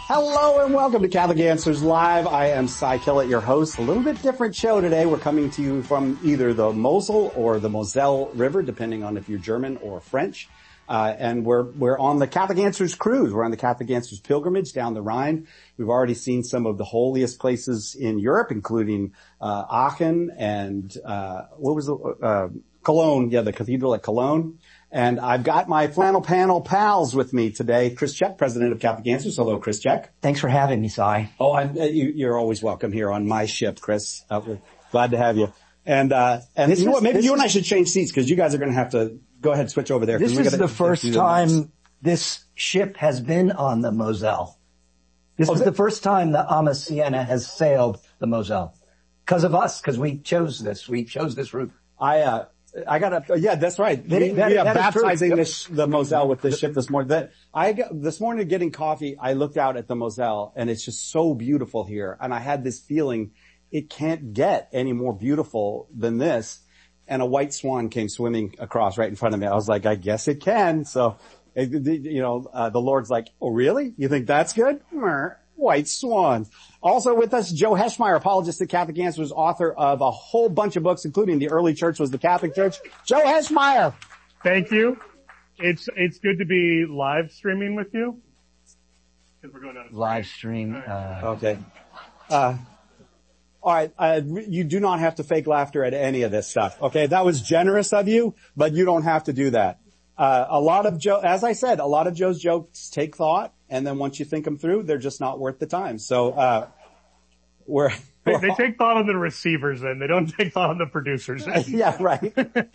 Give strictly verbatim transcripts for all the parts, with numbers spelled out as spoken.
Hello and welcome to Catholic Answers Live. I am Cy Kellett, your host. A little bit different show today. We're coming to you from either the Mosel or the Moselle River, depending on if you're German or French. Uh, and we're, we're on the Catholic Answers cruise. We're on the Catholic Answers pilgrimage down the Rhine. We've already seen some of the holiest places in Europe, including, uh, Aachen and, uh, what was the, uh, Cologne. Yeah, the cathedral at Cologne. And I've got my flannel panel pals with me today. Chris Check, president of Catholic Answers. Hello, Chris Check. Thanks for having me, Cy. Oh, I'm, uh, you, you're always welcome here on my ship, Chris. Uh, we're glad to have you. And, uh, and you know what? Maybe you and I should change seats because you guys are going to have to go ahead and switch over there. This is gotta, the first time this ship has been on the Moselle. This oh, is the first time the Ama Siena has sailed the Moselle. Because of us, because we chose this. We chose this route. I, uh, I got a, yeah, that's right. That, we, that, we are that baptizing this, the Moselle with this ship this morning. That, I got, this morning getting coffee, I looked out at the Moselle and it's just so beautiful here. And I had this feeling it can't get any more beautiful than this. And a white swan came swimming across right in front of me. I was like, I guess it can. So, you know, uh, the Lord's like, oh really? You think that's good? White swans. Also with us, Joe Heschmeyer, apologist at Catholic Answers, author of a whole bunch of books, including The Early Church Was the Catholic Church. Joe Heschmeyer. Thank you. It's, it's good to be live streaming with you. Cause we're going on a live stream. Right. Uh, okay. Uh, all right. Uh, you do not have to fake laughter at any of this stuff. Okay. That was generous of you, but you don't have to do that. Uh, a lot of Joe, as I said, a lot of Joe's jokes take thought. And then once you think them through, they're just not worth the time. So, uh, we're, they, they take thought on the receivers and they don't take thought on the producers. Yeah, right.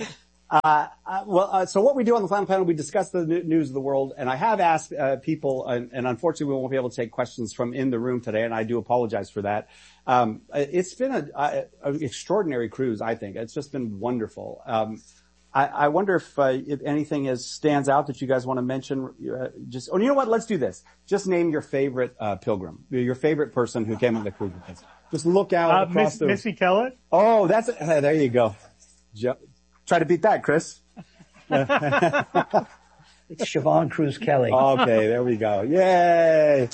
uh, uh, well, uh, so what we do on the Flannel Panel, we discuss the news of the world. And I have asked, uh, people, and, and unfortunately we won't be able to take questions from in the room today. And I do apologize for that. Um, it's been a, a, a extraordinary cruise, I think. It's just been wonderful. Um, I, I wonder if, uh, if anything is, stands out that you guys want to mention. Uh, just, oh, you know what? Let's do this. Just name your favorite, uh, pilgrim, your favorite person who came on the cruise with us. Just look out uh, across Miss, the... Missy Kellett? Oh, that's, uh, there you go. Jo- Try to beat that, Chris. It's Siobhan Cruz Kelly. Okay, there we go. Yay!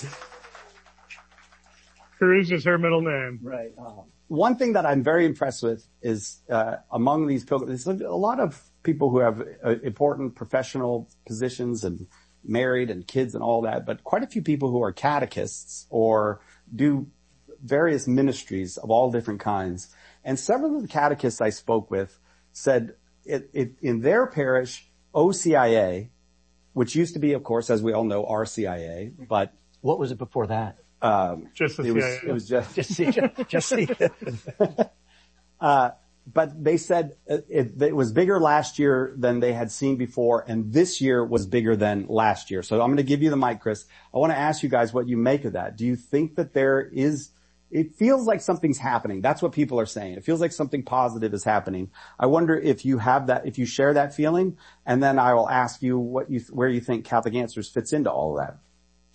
Cruz is her middle name. Right. Oh. One thing that I'm very impressed with is, uh, among these pilgrims, there's a lot of people who have uh, important professional positions and married and kids and all that, but quite a few people who are catechists or do various ministries of all different kinds. And several of the catechists I spoke with said it, it, in their parish, O C I A, which used to be, of course, as we all know, R C I A, but what was it before that? Um, just the it was, C I A. it was just, just see, just, just see. uh, but they said it, it was bigger last year than they had seen before, and this year was bigger than last year. So I'm going to give you the mic, Chris. I want to ask you guys what you make of that. Do you think that there is, it feels like something's happening. That's what people are saying. It feels like something positive is happening. I wonder if you have that, if you share that feeling, and then I will ask you what you, where you think Catholic Answers fits into all of that.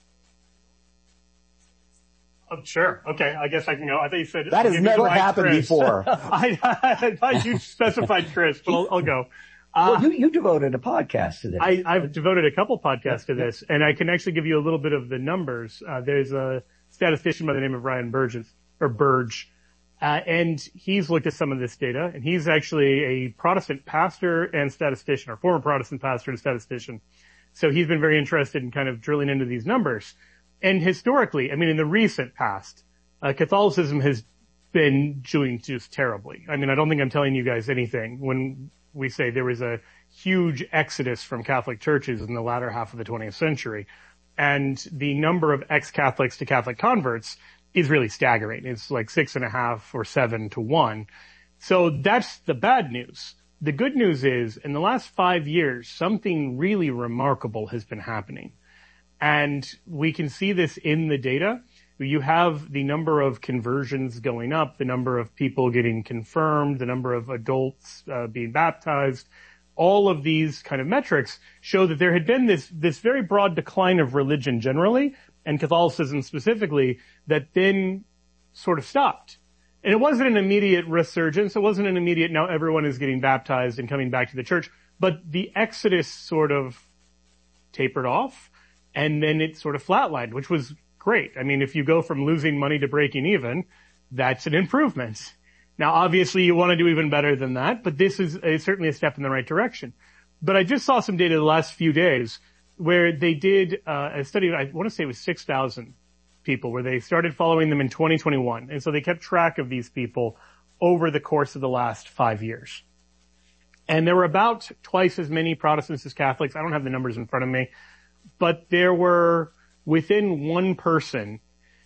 Oh, sure. Okay. I guess I can go. I thought you said that has never happened Chris. before. I, I thought you specified Chris, but I'll, I'll go. Uh, well, you, you devoted a podcast to this. I, I've devoted a couple podcasts to this, and I can actually give you a little bit of the numbers. Uh, there's a statistician by the name of Ryan Burgess, or Burge, uh, and he's looked at some of this data, and he's actually a Protestant pastor and statistician, or former Protestant pastor and statistician. So he's been very interested in kind of drilling into these numbers. And historically, I mean, in the recent past, uh, Catholicism has been doing just terribly. I mean, I don't think I'm telling you guys anything when we say there was a huge exodus from Catholic churches in the latter half of the twentieth century. And the number of ex-Catholics to Catholic converts is really staggering. It's like six and a half or seven to one. So that's the bad news. The good news is, in the last five years, something really remarkable has been happening. And we can see this in the data. You have the number of conversions going up, the number of people getting confirmed, the number of adults uh, being baptized. All of these kind of metrics show that there had been this, this very broad decline of religion generally, and Catholicism specifically, that then sort of stopped. And it wasn't an immediate resurgence. It wasn't an immediate, now everyone is getting baptized and coming back to the church. But the exodus sort of tapered off, and then it sort of flatlined, which was great. I mean, if you go from losing money to breaking even, that's an improvement. Now, obviously, you want to do even better than that, but this is a, certainly a step in the right direction. But I just saw some data the last few days where they did uh, a study, I want to say it was six thousand people, where they started following them in twenty twenty-one. And so they kept track of these people over the course of the last five years. And there were about twice as many Protestants as Catholics. I don't have the numbers in front of me, but there were within one person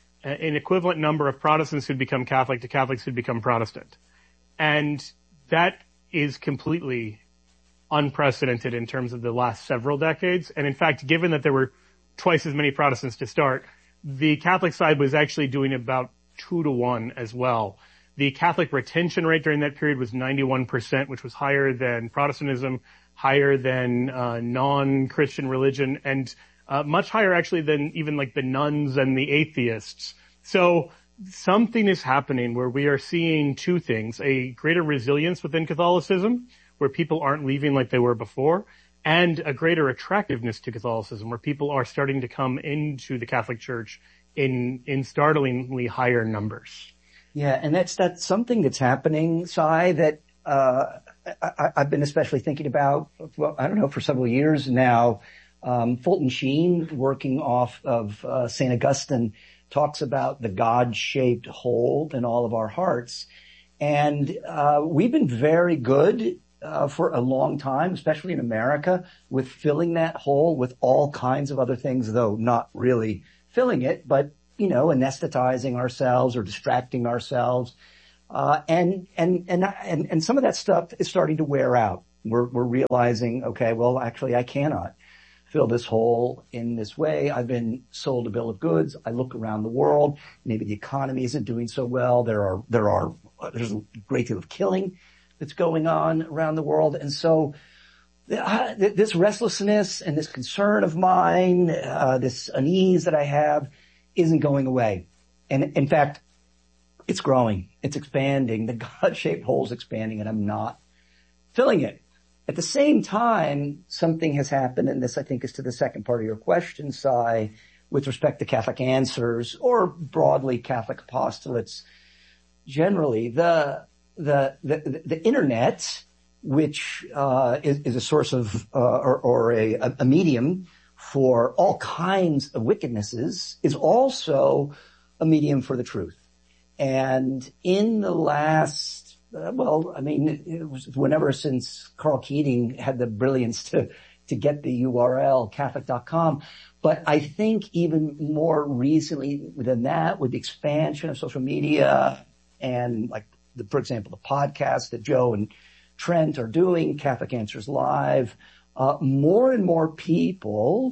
an equivalent number of Protestants who'd become Catholic to Catholics who'd become Protestant. And that is completely unprecedented in terms of the last several decades. And in fact, given that there were twice as many Protestants to start, the Catholic side was actually doing about two to one as well. The Catholic retention rate during that period was ninety-one percent, which was higher than Protestantism, higher than uh, non-Christian religion, and uh, much higher actually than even like the nuns and the atheists. So something is happening where we are seeing two things: a greater resilience within Catholicism, where people aren't leaving like they were before, and a greater attractiveness to Catholicism, where people are starting to come into the Catholic Church in in startlingly higher numbers. Yeah, and that's that's something that's happening, Cy, that uh I, I've been especially thinking about, well, I don't know, for several years now. Um, Fulton Sheen, working off of uh, Saint Augustine, talks about the God-shaped hole in all of our hearts. And uh we've been very good uh for a long time, especially in America, with filling that hole with all kinds of other things, though not really filling it, but you know, anesthetizing ourselves or distracting ourselves. Uh, and, and, and, and, and some of that stuff is starting to wear out. We're, we're realizing, okay, well, actually I cannot fill this hole in this way. I've been sold a bill of goods. I look around the world. Maybe the economy isn't doing so well. There are, there are, there's a great deal of killing that's going on around the world. And so, uh, this restlessness and this concern of mine, uh, this unease that I have, isn't going away. And in fact, it's growing. It's expanding. The God-shaped hole is expanding, and I'm not filling it. At the same time, something has happened, and this I think is to the second part of your question, Cy, with respect to Catholic Answers, or broadly Catholic apostolates generally. The, the, the, the internet, which, uh, is, is a source of, uh, or, or a, a medium for all kinds of wickednesses, is also a medium for the truth. And in the last, uh, well, I mean, it was whenever since Carl Keating had the brilliance to, to get the U R L, Catholic dot com. But I think even more recently than that, with the expansion of social media and like, the, for example, the podcast that Joe and Trent are doing, Catholic Answers Live, Uh, more and more people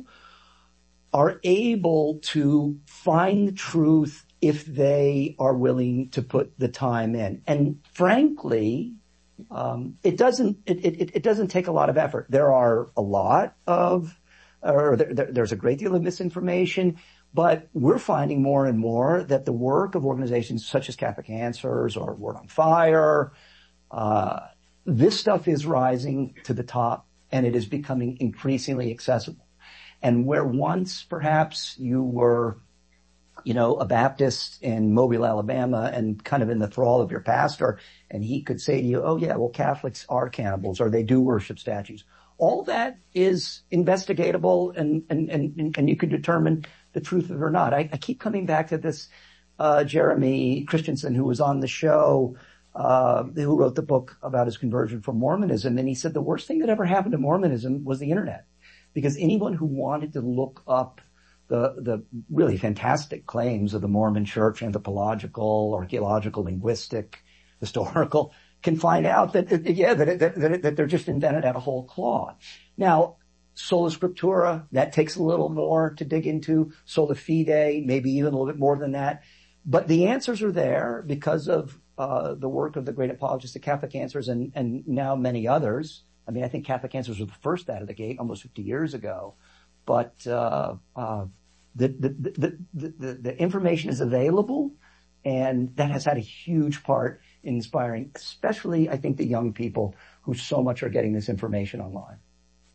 are able to find the truth if they are willing to put the time in. And frankly, um, it doesn't, it, it, it doesn't take a lot of effort. There are a lot of, or there, there, there's a great deal of misinformation, but we're finding more and more that the work of organizations such as Catholic Answers or Word on Fire, uh, this stuff is rising to the top. And it is becoming increasingly accessible. And where once perhaps you were, you know, a Baptist in Mobile, Alabama, and kind of in the thrall of your pastor, and he could say to you, oh yeah, well, Catholics are cannibals, or they do worship statues. All that is investigatable, and, and, and, and you can determine the truth of it or not. I, I keep coming back to this, uh, Jeremy Christensen, who was on the show, Uh, who wrote the book about his conversion from Mormonism. And he said the worst thing that ever happened to Mormonism was the internet, because anyone who wanted to look up the, the really fantastic claims of the Mormon Church, anthropological, archaeological, linguistic, historical, can find out that, yeah, that, that, that, that they're just invented out of whole cloth. Now, Sola Scriptura, that takes a little more to dig into. Sola Fide, maybe even a little bit more than that. But the answers are there because of uh the work of the great apologists of Catholic Answers and, and now many others. I mean, I think Catholic Answers were the first out of the gate almost fifty years ago. But uh uh the the the the, the, the information is available, and that has had a huge part in inspiring, especially, I think, the young people who so much are getting this information online.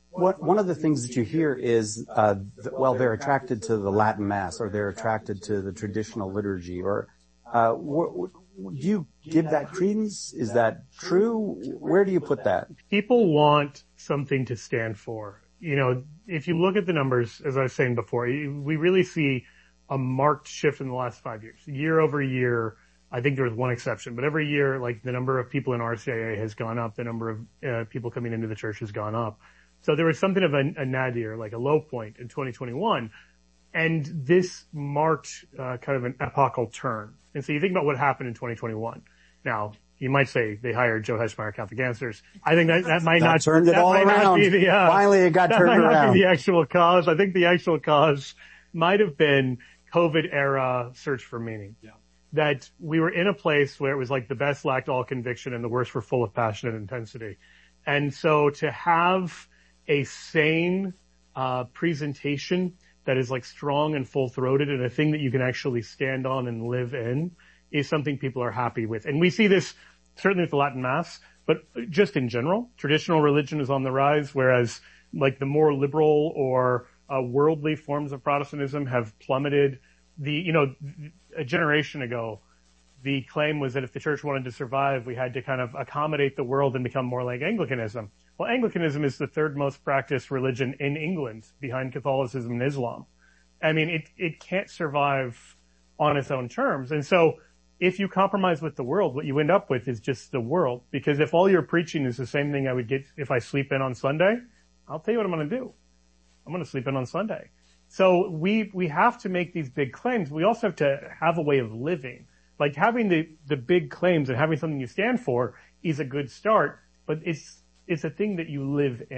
what, one of the things that you hear is, uh, th- well, they're attracted to the Latin Mass, or they're attracted to the traditional liturgy, or, uh, wh- wh- do you give that credence? Is that true? Where do you put that? People want something to stand for. You know, if you look at the numbers, as I was saying before, we really see a marked shift in the last five years. Year over year, I think there was one exception, but every year, like, the number of people in R C I A has gone up, the number of uh, people coming into the church has gone up. So there was something of a, a nadir, like a low point in twenty twenty-one, and this marked uh, kind of an epochal turn. And so you think about what happened in twenty twenty-one. Now, you might say they hired Joe Heschmeyer, Catholic Answers. I think that, that might that not turned it that all might around. Not be the, uh, Finally, it got that turned might not around. Be the actual cause. I think the actual cause might have been COVID era search for meaning. Yeah. That we were in a place where it was like the best lacked all conviction and the worst were full of passion and intensity. And so to have a sane uh presentation that is like strong and full-throated and a thing that you can actually stand on and live in is something people are happy with. And we see this certainly with the Latin Mass, but just in general, traditional religion is on the rise, whereas like the more liberal or uh, worldly forms of Protestantism have plummeted. The, you know, a generation ago, the claim was that if the church wanted to survive, we had to kind of accommodate the world and become more like Anglicanism. Well, Anglicanism is the third most practiced religion in England behind Catholicism and Islam. I mean, it, it can't survive on its own terms. And so if you compromise with the world, what you end up with is just the world. Because if all you're preaching is the same thing I would get if I sleep in on Sunday, I'll tell you what I'm going to do. I'm going to sleep in on Sunday. So we, we have to make these big claims. We also have to have a way of living. Like having the, the big claims and having something you stand for is a good start, but it's, it's a thing that you live in.